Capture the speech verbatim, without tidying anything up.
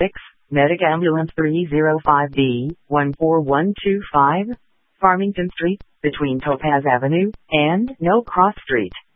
six, Medic Ambulance three oh five D one four one two five, Farmington Street, between Topaz Avenue and No Cross Street.